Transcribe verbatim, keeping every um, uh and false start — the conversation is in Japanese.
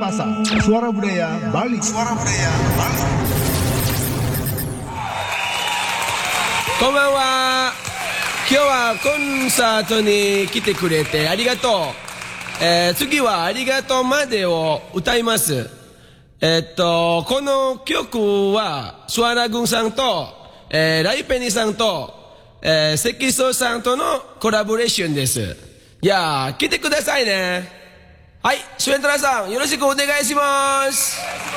Selasa, Suara Budaya Bali. Suara Budaya Bali. こんばんは。今日はコンサートに来てくれてありがとう。えー、次はありがとうまでを歌います。えー、っと、この曲は、スワラグンさんと、えー、ライペニさんと、えー、関総さんとのコラボレーションです。いやー、来てくださいね。はい、シュエントラさん、よろしくお願いします。